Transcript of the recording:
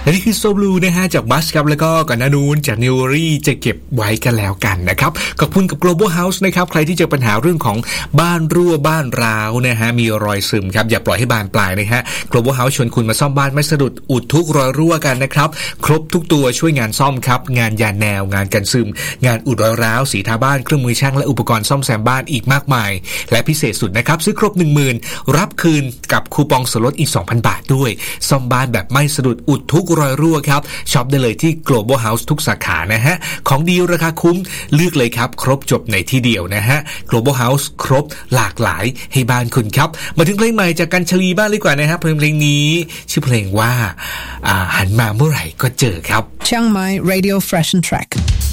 และนี่คือโซบลูนะฮะจากบัสครับแล้วก็ก่อนหน้านู้นจากนิวเวอรี่จะเก็บไว้กันแล้วกันนะครับขอบคุณกับ Global House นะครับใครที่เจอปัญหาเรื่องของบ้านรั่วบ้านร้าวนะฮะมีรอยซึมครับอย่าปล่อยให้บานปลายนะฮะ Global House ชวนคุณมาซ่อมบ้านไม่สะดุดอุดทุกรอยรั่วกันนะครับครบทุกตัวช่วยงานซ่อมครับงานยาแนวงานกันซึมงานอุดรอยร้าวสีทาบ้านเครื่องมือช่างและอุปกรณ์ซ่อมแซมบ้านอีกมากมายและพิเศษสุดนะครับซื้อครบ 10,000 รับคืนกับคูปองส่วนลดอีก 2,000 บาทด้วยซ่อมบ้านแบบไม่สะดุดอุดทุกรอยรั่วครับช็อปได้เลยที่ Global House ทุกสาขานะฮะของดีราคาคุ้มเลือกเลยครับครบจบในที่เดียวนะฮะ Global House ครบหลากหลายให้บ้านคุณครับมาถึงเพลงใหม่จากกันชลีบ้างดีกว่านะฮะเพลงนี้ชื่อเพลงว่าหันมาเมื่อไหร่ก็เจอครับ Chiang Mai Radio Fresh and Track